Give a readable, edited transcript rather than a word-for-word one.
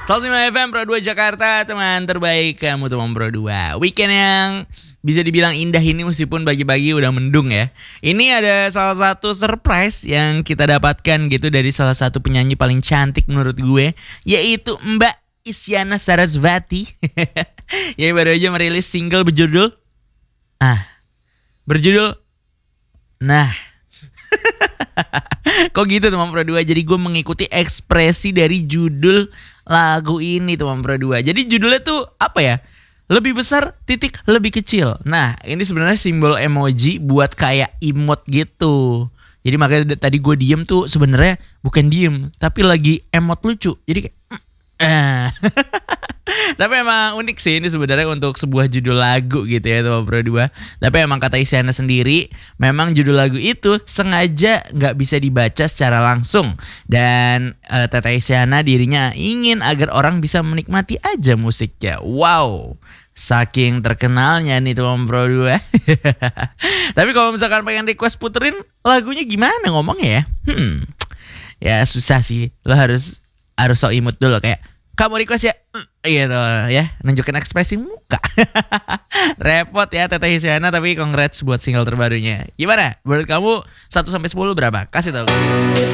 105 FM Pro 2 Jakarta, teman terbaik kamu teman Pro 2. Weekend yang bisa dibilang indah ini meskipun pagi-pagi udah mendung ya. Ini ada salah satu surprise yang kita dapatkan gitu dari salah satu penyanyi paling cantik menurut gue, yaitu Mbak Isyana Sarasvati. Yang baru aja merilis single berjudul Nah. Kok gitu teman Pro 2? Jadi gue mengikuti ekspresi dari judul lagu ini teman Pro 2. Jadi judulnya tuh apa ya? Lebih besar titik lebih kecil. Nah ini sebenarnya simbol emoji buat kayak emot gitu. Jadi makanya tadi gue diem tuh sebenarnya bukan diem, tapi lagi emot lucu. Jadi kayak Tapi emang unik sih ini sebenarnya untuk sebuah judul lagu gitu ya teman Pro 2. Tapi emang kata Isyana sendiri, memang judul lagu itu sengaja gak bisa dibaca secara langsung. Dan Teta Isyana dirinya ingin agar orang bisa menikmati aja musiknya. Wow, saking terkenalnya nih teman Pro 2. Tapi kalau misalkan pengen request puterin lagunya gimana ngomongnya ya? Ya susah sih, lo harus sok imut dulu kayak kamu request ya gitu ya, nunjukin ekspresi muka. Repot ya Teta Isyana, tapi congrats buat single terbarunya. Gimana? Menurut kamu 1-10 berapa? Kasih tahu.